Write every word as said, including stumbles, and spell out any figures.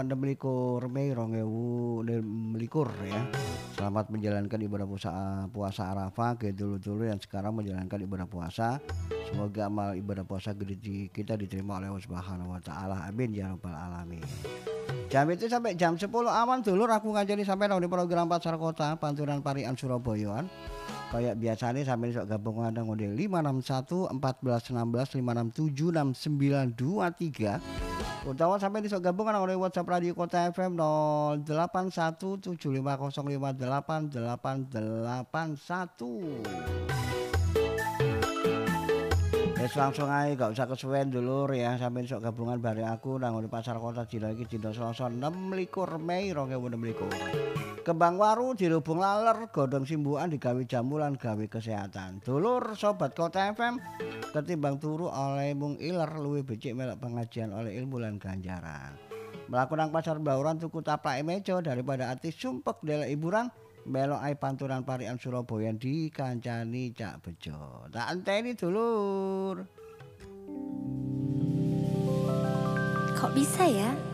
enam likur Mei dua ribu dua puluh dua ya. Selamat menjalankan ibadah puasa, puasa Arafah ke dulu-dulu yang sekarang menjalankan ibadah puasa. Semoga amal ibadah puasa kita diterima oleh Allah Subhanahu wa taala. Amin ya rabbal alamin. Jam itu sampai jam sepuluh awan dulur aku ngajari sampai nang di program Pasar Kota Panturan Parian Surabayaan. Kayak biasanya sampai sok gabung ada ngode lima enam satu empat belas enam belas lima enam tujuh enam sembilan dua tiga. Utawa sampai di sok gabung oleh WhatsApp Radio Kota F M nol delapan satu tujuh lima nol lima delapan delapan delapan satu. Wes langsung aja gak usah kesuwen dulur ya sampai sok gabungan bareng aku nang di Pasar Kota dina iki dina Selasa enam likur Mei dua ribu dua puluh dua. Kembang waru dirubung laler, godhong simbukan digawe jamu lan gawe kesehatan. Dulur sobat Kota F M, ketimbang turu oleh mung iler luwih becik melok pengajian oleh ilmu lan ganjaran. Mlaku nang pasar Blauran tuku taplake meja daripada ati sumpek delok hiburan, melok ae Panturan Parian Surabaya dikancani Cak Bejo. Tak enteni dulur. Kok bisa ya?